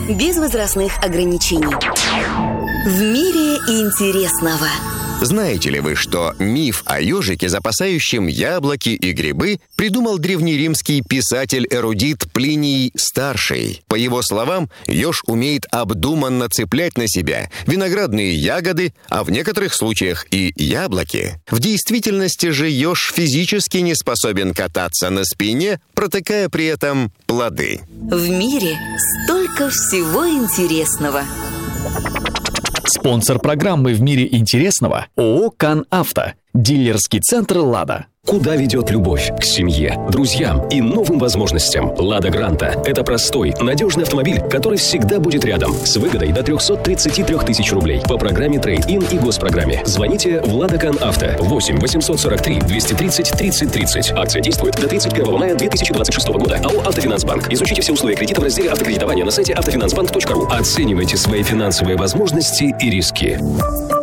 без возрастных ограничений. В мире интересного. Знаете ли вы, что миф о ежике, запасающем яблоки и грибы, придумал древнеримский писатель-эрудит Плиний Старший? По его словам, еж умеет обдуманно цеплять на себя виноградные ягоды, а в некоторых случаях и яблоки. В действительности же еж физически не способен кататься на спине, протыкая при этом плоды. В мире столько всего интересного. Спонсор программы «В мире интересного» ООО «КанАвто». Дилерский центр «Лада». Куда ведет любовь? К семье, друзьям и новым возможностям. «Лада Гранта» — это простой, надежный автомобиль, который всегда будет рядом. С выгодой до 333 тысяч рублей. По программе «Трейд-ин» и госпрограмме. Звоните в «Лада КанАвто» 8 843 230 30 30. Акция действует до 31 мая 2026 года. АО «Автофинансбанк». Изучите все условия кредита в разделе «Автокредитование» на сайте автофинансбанк.ру. Оценивайте свои финансовые возможности и риски.